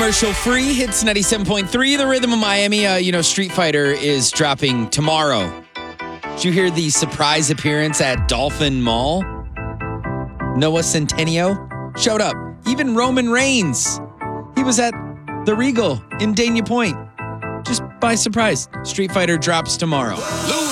Commercial free, hits 97.3, The Rhythm of Miami. Street Fighter is dropping tomorrow. Did you hear the surprise appearance at Dolphin Mall? Noah Centineo showed up. Even Roman Reigns. He was at the Regal in Dania Point. Just by surprise. Street Fighter drops tomorrow.